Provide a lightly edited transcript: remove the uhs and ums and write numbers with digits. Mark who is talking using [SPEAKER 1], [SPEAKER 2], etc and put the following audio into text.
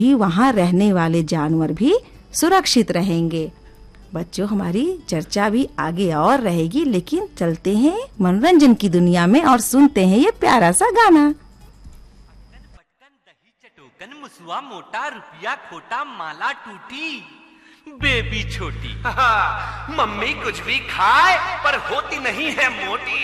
[SPEAKER 1] ही वहाँ रहने वाले जानवर भी सुरक्षित रहेंगे। बच्चों, हमारी चर्चा भी आगे और रहेगी, लेकिन चलते हैं मनोरंजन की दुनिया में और सुनते हैं ये प्यारा सा गाना।
[SPEAKER 2] पटकन दही चटोकन मुसवा मोटा रुपया खोटा माला टूटी बेबी छोटी।
[SPEAKER 3] मम्मी कुछ भी खाए पर होती नहीं है मोटी।